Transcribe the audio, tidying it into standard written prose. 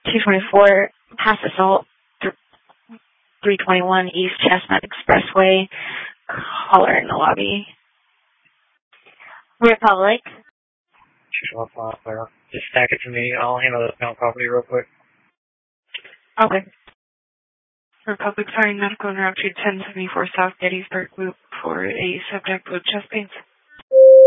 224 past assault, 321 East Chestnut Expressway. Caller in the lobby. Republic. Just stack it to me. I'll handle the pound property real quick. Okay. Republic firing medical route to 1074 South Gettysburg Loop for a subject with chest pains.